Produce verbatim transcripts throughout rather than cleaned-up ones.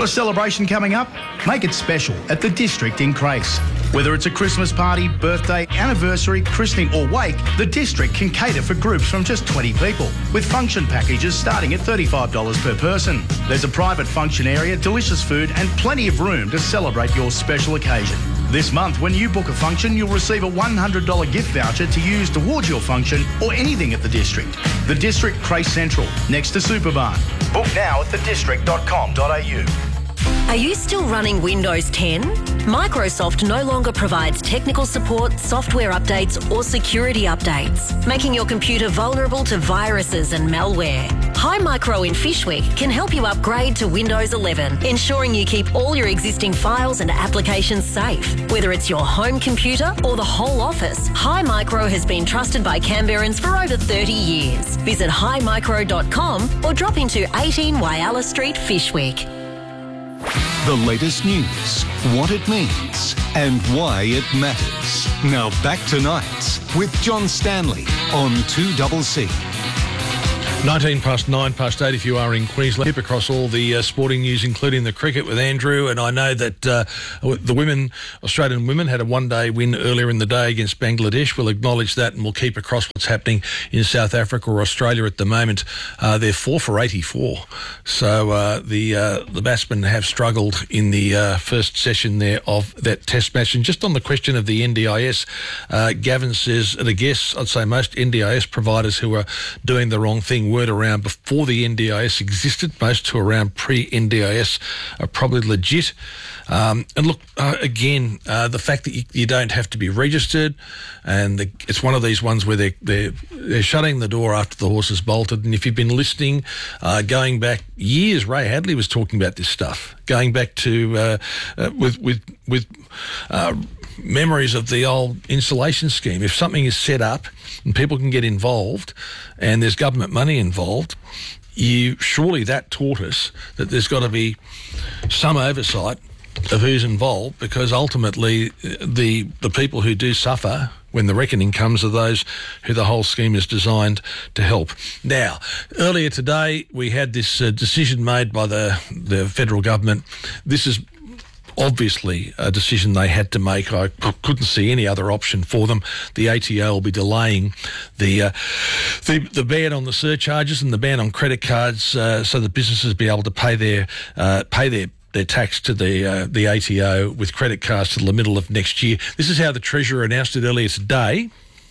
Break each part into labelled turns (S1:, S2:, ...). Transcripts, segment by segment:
S1: Got a celebration coming up? Make it special at the District in Crace. Whether it's a Christmas party, birthday, anniversary, christening or wake, the District can cater for groups from just twenty people, with function packages starting at thirty-five dollars per person. There's a private function area, delicious food and plenty of room to celebrate your special occasion. This month, when you book a function, you'll receive a one hundred dollars gift voucher to use towards your function or anything at the District. The District, Crace Central, next to Superbarn. Book now at the district dot com dot a u.
S2: Are you still running Windows ten? Microsoft no longer provides technical support, software updates or security updates, making your computer vulnerable to viruses and malware. Hi Micro in Fyshwick can help you upgrade to Windows eleven, ensuring you keep all your existing files and applications safe. Whether it's your home computer or the whole office, Hi Micro has been trusted by Canberrans for over thirty years. Visit hi micro dot com or drop into eighteen Whyalla Street, Fyshwick.
S3: The latest news, what it means and why it matters. Now back to Nights with John Stanley on two C C.
S4: nineteen past nine past eight if you are in Queensland. Tip across all the uh, sporting news, including the cricket with Andrew. And I know that uh, the women, Australian women, had a one-day win earlier in the day against Bangladesh. We'll acknowledge that and we'll keep across what's happening in South Africa or Australia at the moment. Uh, they're four for eighty-four. So uh, the uh, the batsmen have struggled in the uh, first session there of that test match. And just on the question of the N D I S, uh, Gavin says, at a guess, I'd say most N D I S providers who are doing the wrong thing weren't around before the N D I S existed. Most who are around pre-N D I S are probably legit. Um, and look, uh, again, uh, the fact that you, you don't have to be registered, and the, it's one of these ones where they're, they're, they're shutting the door after the horse has bolted. And if you've been listening, uh, going back years, Ray Hadley was talking about this stuff, going back to uh, uh, with with with uh, memories of the old insulation scheme. If something is set up and people can get involved and there's government money involved, you surely that taught us that there's got to be some oversight of who's involved, because ultimately the the people who do suffer when the reckoning comes are those who the whole scheme is designed to help. Now, earlier today we had this uh, decision made by the, the federal government. This is obviously a decision they had to make. I couldn't see any other option for them. The A T O will be delaying the uh, the, the ban on the surcharges and the ban on credit cards, uh, so that businesses be able to pay their uh, pay their their tax to the uh, the A T O with credit cards till the middle of next year. This is how the Treasurer announced it earlier today.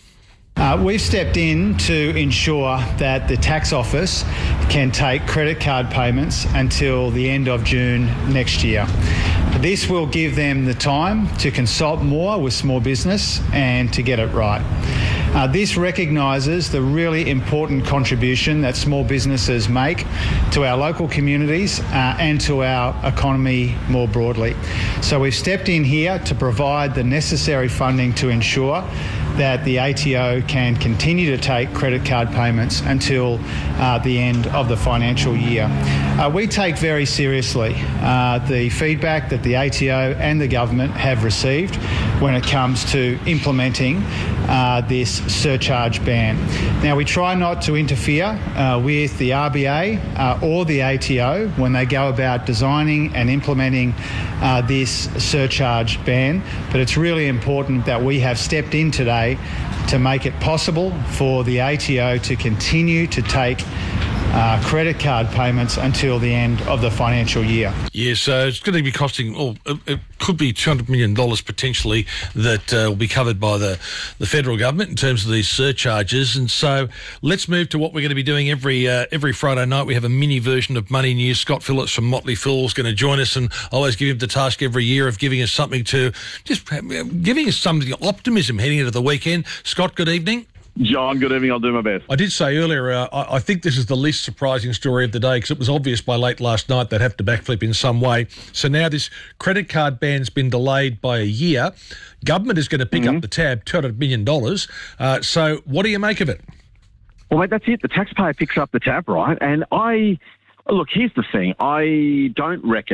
S5: Uh, we've stepped in to ensure that the tax office can take credit card payments until the end of June next year. This will give them the time to consult more with small business and to get it right. Uh, this recognises the really important contribution that small businesses make to our local communities uh, and to our economy more broadly. So we've stepped in here to provide the necessary funding to ensure that the A T O can continue to take credit card payments until uh, the end of the financial year. Uh, we take very seriously uh, the feedback that the A T O and the government have received when it comes to implementing uh, this surcharge ban. Now, we try not to interfere uh, with the R B A uh, or the A T O when they go about designing and implementing uh, this surcharge ban, but it's really important that we have stepped in today to make it possible for the A T O to continue to take Uh, credit card payments until the end of the financial year.
S4: Yeah, so it's going to be costing, oh, it could be two hundred million dollars potentially that uh, will be covered by the, the federal government in terms of these surcharges. And so let's move to what we're going to be doing every uh, every Friday night. We have a mini version of Money News. Scott Phillips from Motley Fool is going to join us, and I always give him the task every year of giving us something to, just giving us some optimism heading into the weekend. Scott, good evening.
S6: John, good evening. I'll do my best.
S4: I did say earlier, uh, I, I think this is the least surprising story of the day, because it was obvious by late last night they'd have to backflip in some way. So now this credit card ban's been delayed by a year. Government is going to pick mm-hmm. up the tab, two hundred million dollars. Uh, so what do you make of it?
S6: Well, mate, that's it. The taxpayer picks up the tab, right? And I, look, here's the thing. I don't reckon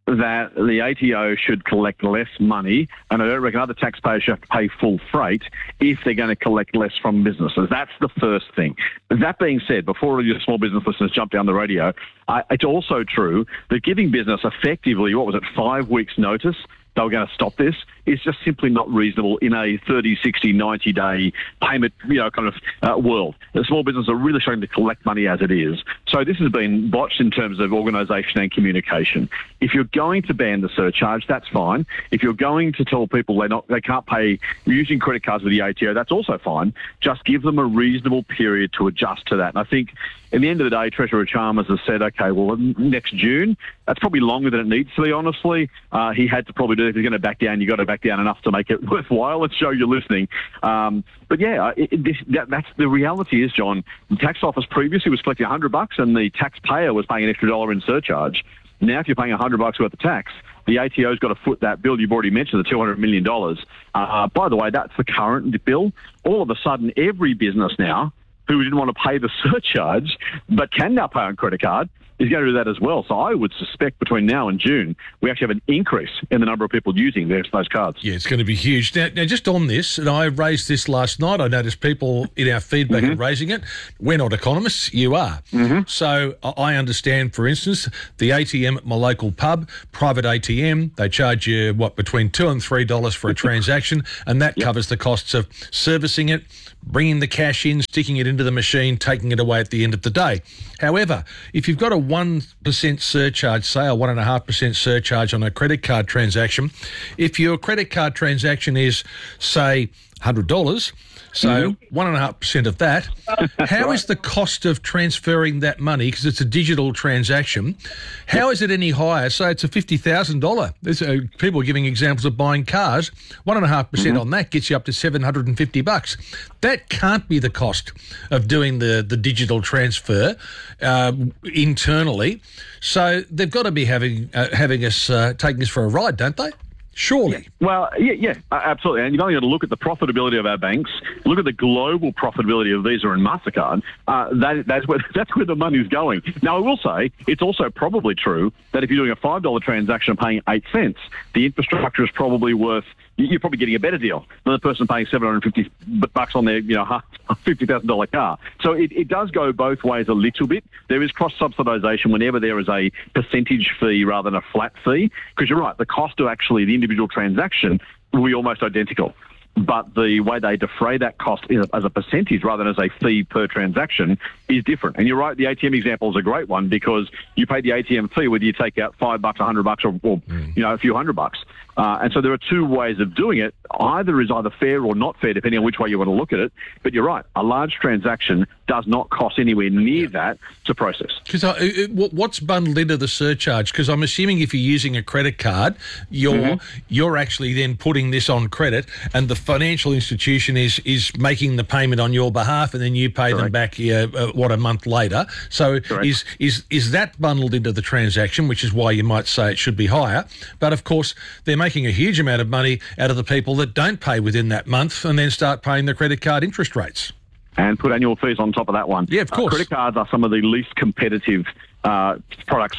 S6: that the A T O should collect less money, and I don't reckon other taxpayers should have to pay full freight if they're going to collect less from businesses. That's the first thing. That being said, before all your small business listeners jump down the radio, uh, it's also true that giving business effectively, what was it, five weeks notice they were going to stop this, is just simply not reasonable in a thirty, sixty, ninety-day payment, you know, kind of uh, world. The small businesses are really starting to collect money as it is. So this has been botched in terms of organisation and communication. If you're going to ban the surcharge, that's fine. If you're going to tell people they not they can't pay using credit cards with the A T O, that's also fine. Just give them a reasonable period to adjust to that. And I think at the end of the day, Treasurer Chalmers has said, okay, well, next June, that's probably longer than it needs to be, honestly. Uh, he had to probably do it. If he's going to back down, you've got to back down enough to make it worthwhile and show you're listening. Um, but yeah, it, it, this, that, that's the reality is, John, the tax office previously was collecting one hundred bucks and the taxpayer was paying an extra dollar in surcharge. Now, if you're paying one hundred bucks worth of tax, the A T O's got to foot that bill. You've already mentioned the two hundred million dollars. Uh, by the way, that's the current bill. All of a sudden, every business now who didn't want to pay the surcharge but can now pay on credit card is going to do that as well. So I would suspect between now and June, we actually have an increase in the number of people using those, those cards.
S4: Yeah, it's going to be huge. Now, now, just on this, and I raised this last night, I noticed people in our feedback mm-hmm. are raising it. We're not economists, you are. Mm-hmm. So I understand, for instance, the A T M at my local pub, private A T M, they charge you, what, between two dollars and three dollars for a transaction, and that yep. covers the costs of servicing it, bringing the cash in, sticking it into the machine, taking it away at the end of the day. However, if you've got a one percent surcharge, say a one point five percent surcharge on a credit card transaction, if your credit card transaction is, say, one hundred dollars, so mm-hmm. one point five percent of that, how right. is the cost of transferring that money, because it's a digital transaction, how yep. is it any higher? So it's a fifty thousand dollars. There's, uh, people are giving examples of buying cars. one point five percent mm-hmm. on that gets you up to seven hundred fifty bucks. That can't be the cost of doing the, the digital transfer uh, internally. So they've got to be having uh, having us uh, taking us for a ride, don't they? Surely.
S6: Yeah. Well, yeah, yeah, absolutely. And you've only got to look at the profitability of our banks, look at the global profitability of Visa and MasterCard. Uh, that, that's where that's where the money's going. Now, I will say it's also probably true that if you're doing a five dollar transaction and paying eight cents, the infrastructure is probably worth, you're probably getting a better deal than the person paying seven hundred fifty bucks on their, you know, fifty thousand dollars car. So it, it does go both ways a little bit. There is cross-subsidisation whenever there is a percentage fee rather than a flat fee, because you're right, the cost of actually the individual transaction will be almost identical. But the way they defray that cost as a percentage rather than as a fee per transaction is different. And you're right, the A T M example is a great one because you pay the A T M fee whether you take out five bucks, a hundred bucks, or, or mm. you know, a few hundred bucks. Uh, and so there are two ways of doing it. Either is either fair or not fair, depending on which way you want to look at it. But you're right, a large transaction does not cost anywhere near yeah. that to process.
S4: Because uh, what's bundled into the surcharge? Because I'm assuming if you're using a credit card, you're mm-hmm. you're actually then putting this on credit, and the financial institution is is making the payment on your behalf, and then you pay Correct. them back uh, uh, what a month later. So Correct. is is is that bundled into the transaction, which is why you might say it should be higher. But of course, they're making a huge amount of money out of the people that don't pay within that month and then start paying the credit card interest rates.
S6: And put annual fees on top of that one.
S4: Yeah, of course.
S6: Uh, credit cards are some of the least competitive uh, products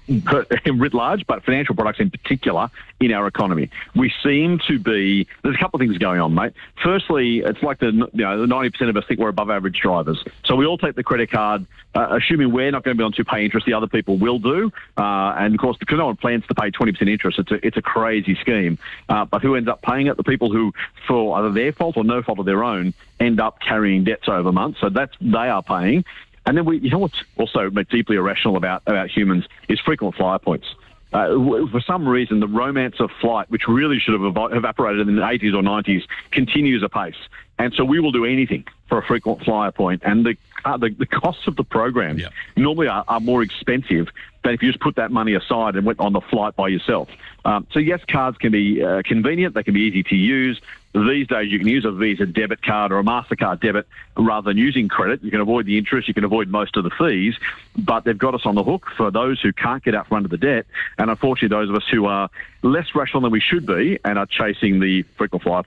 S6: writ large, but financial products in particular in our economy. We seem to be, there's a couple of things going on, mate. Firstly, it's like the, you know, the ninety percent of us think we're above average drivers. So we all take the credit card, uh, assuming we're not going to be on to pay interest, the other people will do. Uh, and of course, because no one plans to pay twenty percent interest, it's a, it's a crazy scheme. Uh, but who ends up paying it? The people who, for either their fault or no fault of their own, end up carrying debts over months. So that's, they are paying. And then we, you know what's also deeply irrational about, about humans is frequent flyer points. Uh, for some reason, the romance of flight, which really should have ev- evaporated in the eighties or nineties, continues apace. And so we will do anything for a frequent flyer point. And the uh, the, the costs of the program yeah. normally are, are more expensive than if you just put that money aside and went on the flight by yourself. Um, so yes, cards can be uh, convenient. They can be easy to use. These days, you can use a Visa debit card or a MasterCard debit rather than using credit. You can avoid the interest. You can avoid most of the fees. But they've got us on the hook for those who can't get out from under the debt. And unfortunately, those of us who are less rational than we should be and are chasing the frequent flyer points.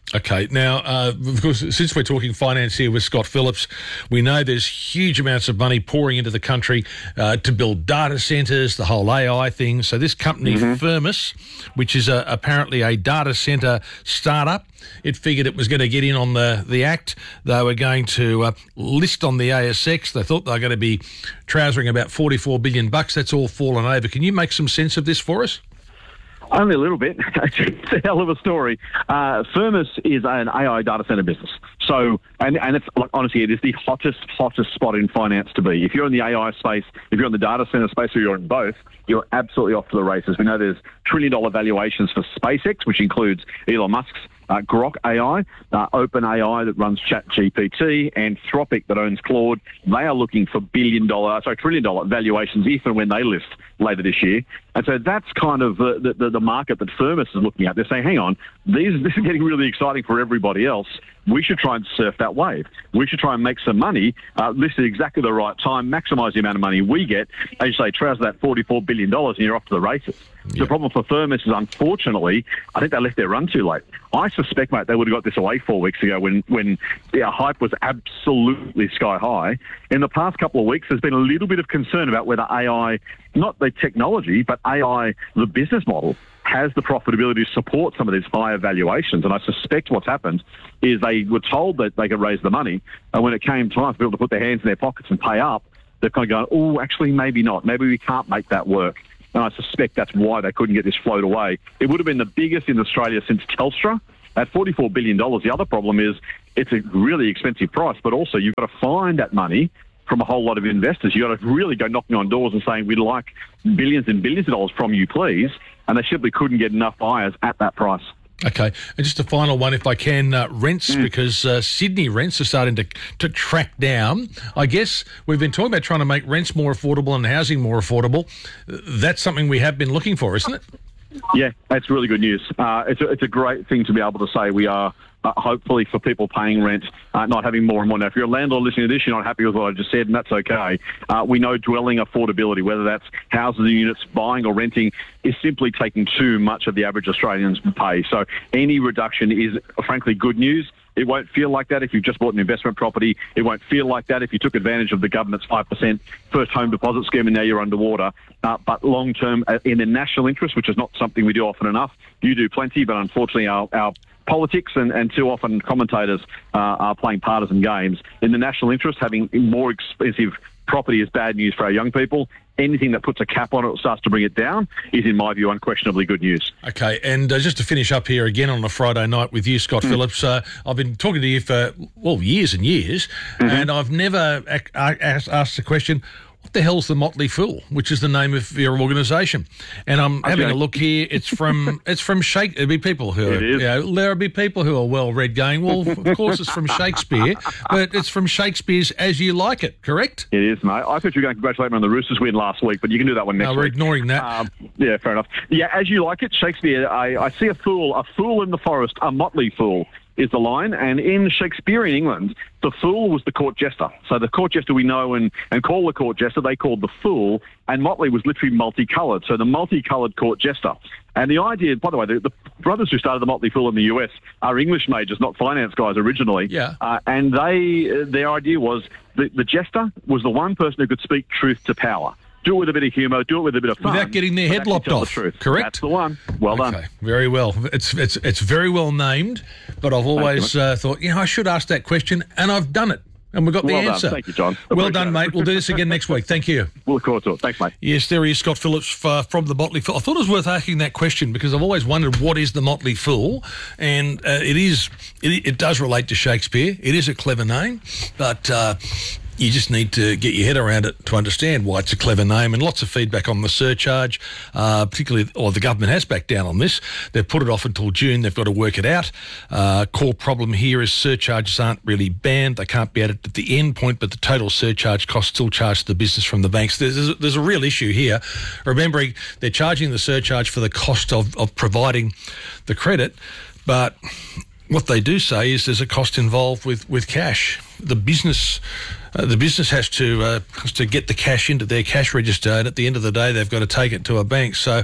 S4: Okay. Now, uh, of course, since we're talking finance here with Scott Phillips, we know there's huge amounts of money pouring into the country uh, to build data centres, the whole A I thing. So this company, mm-hmm. Firmus, which is a, apparently a data centre startup, it figured it was going to get in on the, the act. They were going to uh, list on the A S X. They thought they were going to be trousering about forty-four billion bucks. That's all fallen over. Can you make some sense of this for us?
S6: Only a little bit. It's a hell of a story. Uh, Firmus is an A I data center business. So, and, and it's like, honestly, it is the hottest, hottest spot in finance to be. If you're in the A I space, if you're in the data center space, or you're in both, you're absolutely off to the races. We know there's trillion dollar valuations for SpaceX, which includes Elon Musk's uh, Grok A I, uh, OpenAI that runs ChatGPT, and Anthropic that owns Claude. They are looking for billion dollar, sorry, trillion dollar valuations if and when they list later this year. And so that's kind of the, the, the market that Firmus is looking at. They're saying, hang on, these, this is getting really exciting for everybody else. We should try and surf that wave. We should try and make some money. Uh, this is exactly the right time. Maximise the amount of money we get. As you say, trouser that forty-four billion dollars and you're off to the races. Yeah. The problem for Firmus is, unfortunately, I think they left their run too late. I suspect, mate, they would have got this away four weeks ago when, when the hype was absolutely sky high. In the past couple of weeks, there's been a little bit of concern about whether A I, not the technology, but A I, the business model, has the profitability to support some of these higher valuations. And I suspect what's happened is they were told that they could raise the money, and when it came time for people to put their hands in their pockets and pay up, they've kind of gone, oh, actually, maybe not. Maybe we can't make that work. And I suspect that's why they couldn't get this float away. It would have been the biggest in Australia since Telstra at forty-four billion dollars. The other problem is it's a really expensive price, but also you've got to find that money from a whole lot of investors. You've got to really go knocking on doors and saying, we'd like billions and billions of dollars from you, please. And they simply couldn't get enough buyers at that price.
S4: Okay, and just a final one, if I can, uh, rents, mm. because uh, Sydney rents are starting to to track down. I guess we've been talking about trying to make rents more affordable and housing more affordable. That's something we have been looking for, isn't it?
S6: Yeah, that's really good news. Uh, it's, a, it's a great thing to be able to say we are, uh, hopefully for people paying rent, uh, not having more and more. Now, if you're a landlord listening to this, you're not happy with what I just said, and that's okay. Uh, we know dwelling affordability, whether that's houses and units, buying or renting, is simply taking too much of the average Australian's pay. So any reduction is, frankly, good news. It won't feel like that if you've just bought an investment property. It won't feel like that if you took advantage of the government's five percent first home deposit scheme and now you're underwater. Uh, but long-term, uh, in the national interest, which is not something we do often enough, you do plenty, but unfortunately our, our politics and, and too often commentators uh, are playing partisan games. In the national interest, having more expensive property is bad news for our young people. Anything that puts a cap on it or starts to bring it down is, in my view, unquestionably good news.
S4: Okay, and uh, just to finish up here again on a Friday night with you, Scott mm. Phillips, uh, I've been talking to you for, well, years and years, mm-hmm. and I've never ac- asked, asked the question, what the hell's the Motley Fool, which is the name of your organisation? And I'm okay. having a look here. It's from it's from Shakespeare. There'll be people who are, you know, there'll be people who are well read going, well, of course it's from Shakespeare, but it's from Shakespeare's As You Like It, correct?
S6: It is, mate. I thought you were going to congratulate me on the Roosters win last week, but you can do that one next
S4: no, we're
S6: week.
S4: We're ignoring that.
S6: Um, yeah, fair enough. Yeah, As You Like It, Shakespeare. I, I see a fool, a fool in the forest, a motley fool is the line. And in Shakespearean England, the fool was the court jester. So the court jester we know and, and call the court jester, they called the fool. And motley was literally multicoloured. So the multicoloured court jester. And the idea, by the way, the, the brothers who started the Motley Fool in the U S are English majors, not finance guys originally.
S4: Yeah.
S6: Uh, and they, uh, their idea was the, the jester was the one person who could speak truth to power. Do it with a bit of humour, do it with a bit of fun.
S4: Without getting their head lopped off,
S6: the
S4: correct?
S6: That's the one. Well
S4: okay.
S6: done.
S4: Very well. It's it's it's very well named, but I've always uh, thought, you know, I should ask that question, and I've done it. And we've got the
S6: well
S4: answer.
S6: Done. Thank you, John.
S4: Well done, mate. We'll do this again next week. Thank you.
S6: We'll look forward to it. Thanks, mate.
S4: Yes, there he is, Scott Phillips uh, from the Motley Fool. I thought it was worth asking that question because I've always wondered what is the Motley Fool, and uh, it is it, it does relate to Shakespeare. It is a clever name, but uh, you just need to get your head around it to understand why it's a clever name, and lots of feedback on the surcharge, uh, particularly, or the government has backed down on this. They've put it off until June. They've got to work it out. Uh, core problem here is surcharges aren't really banned. They can't be added at the end point, but the total surcharge cost still charged to the business from the banks. There's, there's, a, there's a real issue here. Remembering they're charging the surcharge for the cost of, of providing the credit, but what they do say is there's a cost involved with, with cash. The business... Uh, the business has to uh, has to get the cash into their cash register, and at the end of the day, they've got to take it to a bank. So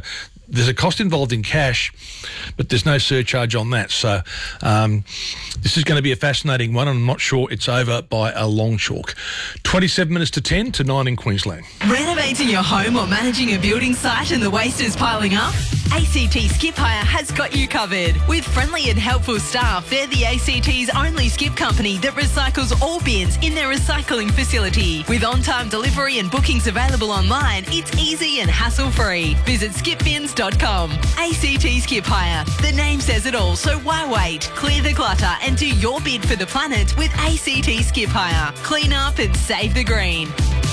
S4: there's a cost involved in cash, but there's no surcharge on that. So um, this is going to be a fascinating one, and I'm not sure it's over by a long chalk. twenty-seven minutes to ten to nine in Queensland.
S7: Renovating your home or managing a building site and the waste is piling up? A C T Skip Hire has got you covered. With friendly and helpful staff, they're the A C T's only skip company that recycles all bins in their recycling facility. With on-time delivery and bookings available online, it's easy and hassle-free. Visit skip bins dot com. A C T Skip Hire. The name says it all, so why wait? Clear the clutter and do your bid for the planet with A C T Skip Hire. Clean up and save the green.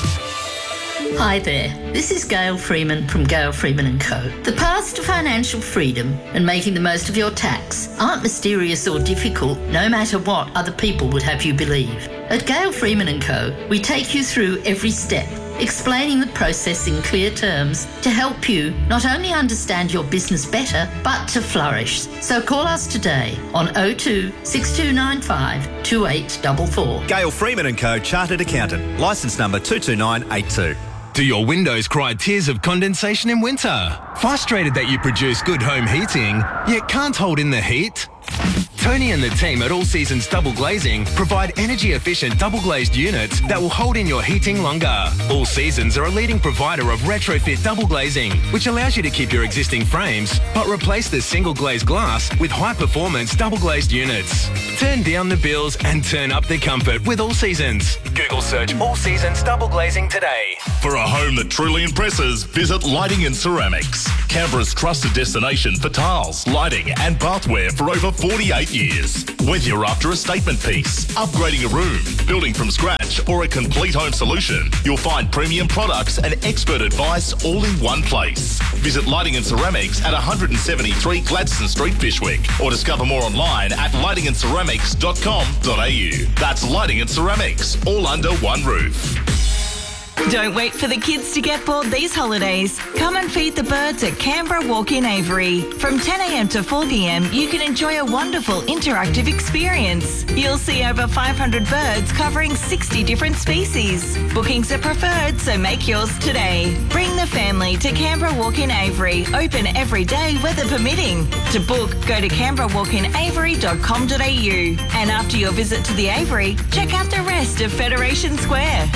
S8: Hi there, this is Gail Freeman from Gail Freeman and Co. The paths to financial freedom and making the most of your tax aren't mysterious or difficult, no matter what other people would have you believe. At Gail Freeman and Co, we take you through every step, explaining the process in clear terms to help you not only understand your business better, but to flourish. So call us today on oh two, six two nine five, two eight four four.
S9: Gail Freeman and Co, Chartered Accountant, licence number two two nine eight two.
S10: Do your windows cry tears of condensation in winter? Frustrated that you produce good home heating, yet can't hold in the heat? Tony and the team at All Seasons Double Glazing provide energy-efficient double-glazed units that will hold in your heating longer. All Seasons are a leading provider of retrofit double glazing, which allows you to keep your existing frames, but replace the single-glazed glass with high-performance double-glazed units. Turn down the bills and turn up the comfort with All Seasons. Google search All Seasons Double Glazing today.
S11: For a home that truly impresses, visit Lighting and Ceramics, Canberra's trusted destination for tiles, lighting and bathware for over forty-eight years. Whether you're after a statement piece, upgrading a room, building from scratch, or a complete home solution, you'll find premium products and expert advice all in one place. Visit Lighting and Ceramics at one seventy-three Gladstone Street, Fyshwick, or discover more online at lighting and ceramics dot com dot a u. That's Lighting and Ceramics, all under one roof.
S7: Don't wait for the kids to get bored these holidays. Come and feed the birds at Canberra Walk-in Avery. From ten a m to four p m, you can enjoy a wonderful interactive experience. You'll see over five hundred birds covering sixty different species. Bookings are preferred, so make yours today. Bring the family to Canberra Walk-in Avery. Open every day, weather permitting. To book, go to canberra walk in avery dot com dot a u. And after your visit to the Avery, check out the rest of Federation Square.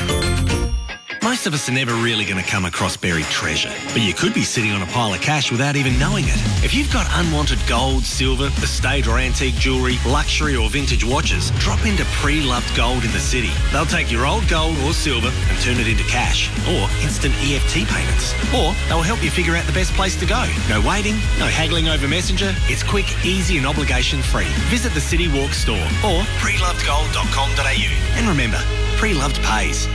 S12: Most of us are never really going to come across buried treasure, but you could be sitting on a pile of cash without even knowing it. If you've got unwanted gold, silver, estate or antique jewellery, luxury or vintage watches, drop into Pre-Loved Gold in the city. They'll take your old gold or silver and turn it into cash or instant E F T payments. Or they'll help you figure out the best place to go. No waiting, no haggling over Messenger. It's quick, easy and obligation-free. Visit the City Walk store or pre loved gold dot com dot a u. And remember, Pre-Loved pays.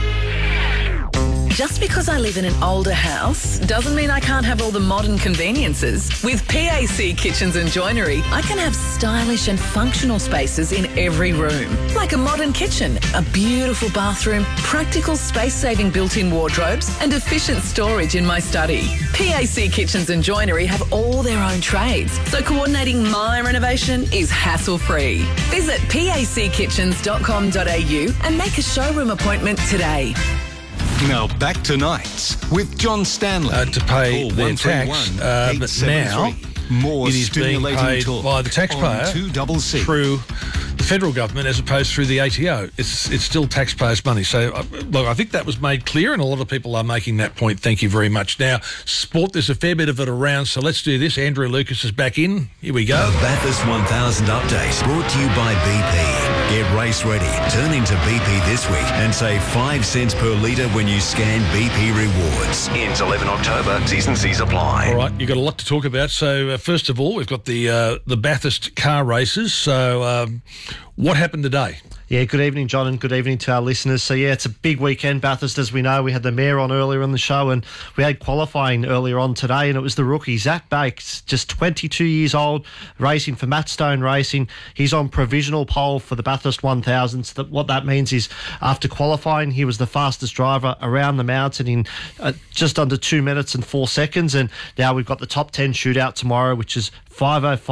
S13: Just because I live in an older house doesn't mean I can't have all the modern conveniences. With P A C Kitchens and Joinery, I can have stylish and functional spaces in every room. Like a modern kitchen, a beautiful bathroom, practical space-saving built-in wardrobes and efficient storage in my study. P A C Kitchens and Joinery have all their own trades, so coordinating my renovation is hassle-free. Visit p a c kitchens dot com dot a u and make a showroom appointment today.
S3: Now back to Nights with John Stanley.
S4: Uh, to pay their tax, uh, but now
S3: more
S4: it is being paid by the taxpayer through the federal government as opposed through the A T O. It's it's still taxpayers' money. So, uh, look, I think that was made clear, and a lot of people are making that point. Thank you very much. Now, sport, there's a fair bit of it around, so let's do this. Andrew Lucas is back in. Here we go.
S14: The Bathurst one thousand update brought to you by B P. Get race ready. Turn into B P this week and save five cents per litre when you scan B P Rewards. Ends eleven October. T's and C's apply.
S4: All right, you've got a lot to talk about. So, uh, first of all, we've got the uh, the Bathurst car races. So, um, what happened today?
S15: Yeah, good evening, John, and good evening to our listeners. So, yeah, it's a big weekend, Bathurst, as we know. We had the Mayor on earlier in the show, and we had qualifying earlier on today, and it was the rookie, Zach Bakes, just twenty-two years old, racing for Matt Stone Racing. He's on provisional pole for the Bathurst one thousand. So that, what that means is after qualifying, he was the fastest driver around the mountain in uh, just under two minutes and four seconds, and now we've got the top ten shootout tomorrow, which is five oh five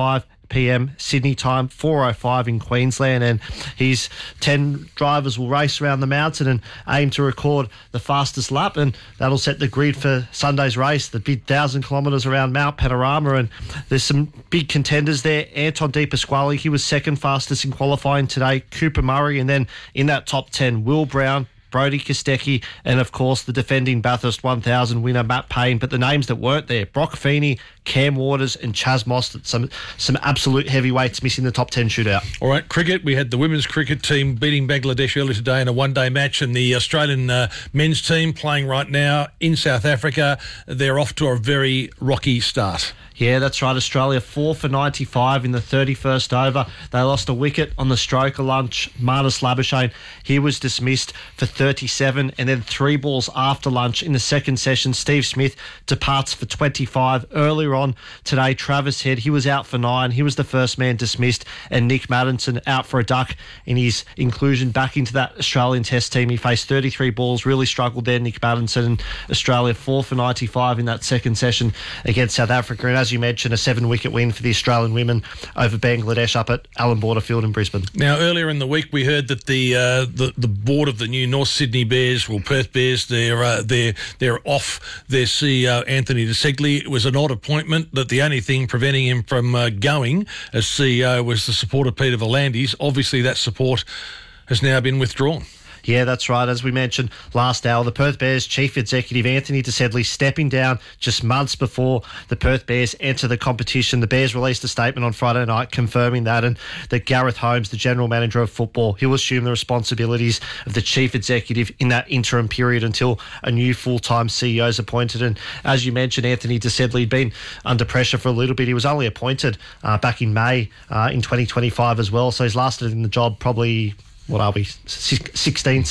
S15: p m Sydney time, four oh five in Queensland, and his ten drivers will race around the mountain and aim to record the fastest lap, and that'll set the grid for Sunday's race, the big thousand kilometres around Mount Panorama. And there's some big contenders there. Anton De Pasquale, he was second fastest in qualifying today. Cooper Murray, and then in that top ten, Will Brown, Brody Kostecki, and of course the defending Bathurst one thousand winner Matt Payne. But the names that weren't there, Brock Feeney, Cam Waters and Chaz Mostert, some some absolute heavyweights missing the top ten shootout.
S4: All right, cricket. We had the women's cricket team beating Bangladesh earlier today in a one-day match, and the Australian uh, men's team playing right now in South Africa. They're off to a very rocky start.
S15: Yeah, that's right. Australia four for ninety-five in the thirty-first over. They lost a wicket on the stroke of lunch. Marnus Labuschagne, he was dismissed for thirty-seven, and then three balls after lunch in the second session. Steve Smith departs for twenty-five. Earlier on today, Travis Head, he was out for nine. He was the first man dismissed, and Nick Maddinson out for a duck in his inclusion back into that Australian Test team. He faced thirty-three balls, really struggled there, Nick Maddinson. And Australia four for ninety-five in that second session against South Africa. And as you mentioned, a seven-wicket win for the Australian women over Bangladesh up at Allan Border Field in Brisbane.
S4: Now, earlier in the week, we heard that the uh, the, the board of the new North Sydney Bears, well, Perth Bears, they're uh, they're they're off their C E O Anthony De Segli. It was an odd appointment. That the only thing preventing him from uh, going as C E O was the support of Peter V'landys. Obviously, that support has now been withdrawn.
S15: Yeah, that's right. As we mentioned last hour, the Perth Bears Chief Executive Anthony De Segli stepping down just months before the Perth Bears enter the competition. The Bears released a statement on Friday night confirming that, and that Gareth Holmes, the General Manager of Football, he'll assume the responsibilities of the Chief Executive in that interim period until a new full-time C E O is appointed. And as you mentioned, Anthony De Segli had been under pressure for a little bit. He was only appointed uh, back in May uh, in twenty twenty-five as well, so he's lasted in the job probably... what are we, sixteen,